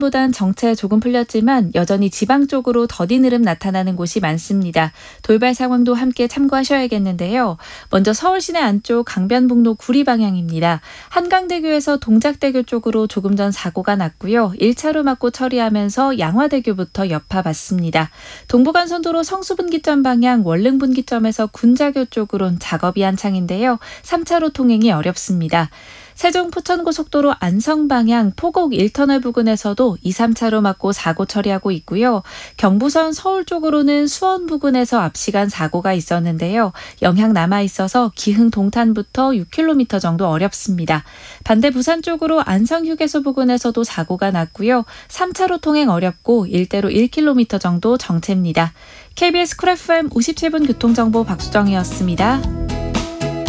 보단 정체 조금 풀렸지만 여전히 지방 쪽으로 더딘 흐름 나타나는 곳이 많습니다. 돌발 상황도 함께 참고하셔야겠는데요. 먼저 서울 시내 안쪽 강변북로 구리 방향입니다. 한강대교에서 동작대교 쪽으로 조금 전 사고가 났고요. 1차로 막고 처리하면서 양화대교부터 여파 받습니다. 동부간선도로 성수분기점 방향 월릉분기점에서 군자교 쪽으론 작업이 한창인데요. 3차로 통행이 어렵습니다. 세종 포천고속도로 안성 방향 포곡 1터널 부근에서도 2, 3차로 막고 사고 처리하고 있고요. 경부선 서울 쪽으로는 수원 부근에서 앞시간 사고가 있었는데요. 영향 남아있어서 기흥 동탄부터 6km 정도 어렵습니다. 반대 부산 쪽으로 안성 휴게소 부근에서도 사고가 났고요. 3차로 통행 어렵고 일대로 1km 정도 정체입니다. KBS 쿨 FM 57분 교통정보 박수정이었습니다.